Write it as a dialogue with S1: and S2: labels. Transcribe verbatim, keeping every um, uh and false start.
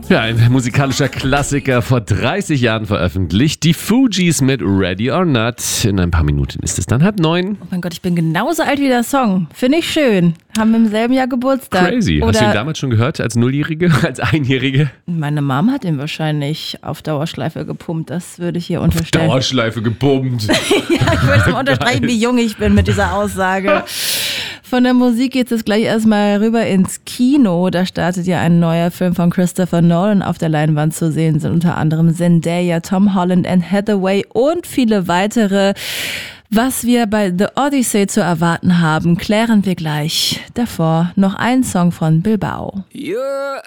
S1: Ja, ein musikalischer Klassiker, vor dreißig Jahren veröffentlicht. Die Fugees mit Ready or Not. In ein paar Minuten ist es dann halb neun.
S2: Oh mein Gott, ich bin genauso alt wie der Song. Finde ich schön. Haben wir im selben Jahr Geburtstag.
S1: Crazy.
S2: Oder
S1: Hast du ihn damals schon gehört, als Nulljährige, als Einjährige?
S2: Meine Mom hat ihn wahrscheinlich auf Dauerschleife gepumpt. Das würde ich hier unterstellen.
S1: Dauerschleife gepumpt.
S2: Ja, ich würde mal unterstreichen, wie jung ich bin mit dieser Aussage. Von der Musik geht es gleich erstmal rüber ins Kino. Da startet ja ein neuer Film von Christopher Nolan. Auf der Leinwand zu sehen sind unter anderem Zendaya, Tom Holland, Anne Hathaway und viele weitere. Was wir bei The Odyssey zu erwarten haben, klären wir gleich. Davor noch ein Song von Bilbao.
S3: You're